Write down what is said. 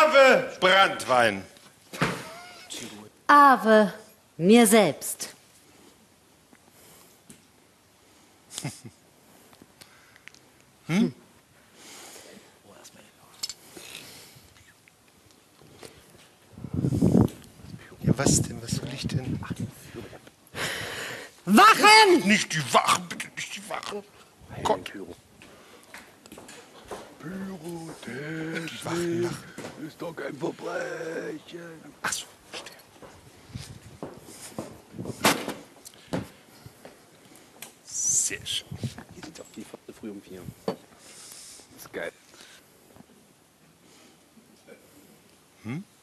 Ave Branntwein. Ave mir selbst. Ja, was denn? Was soll ich denn? Wachen! Nicht die Wachen, bitte nicht die Wachen. Gott. Die Wachen machen. Ist doch kein Verbrechen. Ach so, verstehe. Sehr schön. Hier sieht doch die Fahrt früh um 4. Das ist geil.